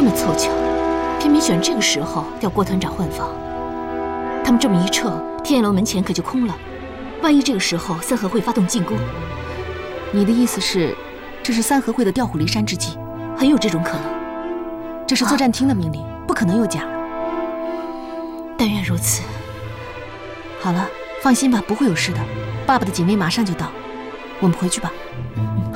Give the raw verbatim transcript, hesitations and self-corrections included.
这么凑巧，偏偏选这个时候调郭团长换防。他们这么一撤，天野楼门前可就空了。万一这个时候三合会发动进攻， 你的意思是，这是三合会的调虎离山之计？ 很有这种可能。 这是作战厅的命令，啊、不可能有假。 但愿如此。 好了，放心吧，不会有事的。爸爸的警卫马上就到，我们回去吧。 嗯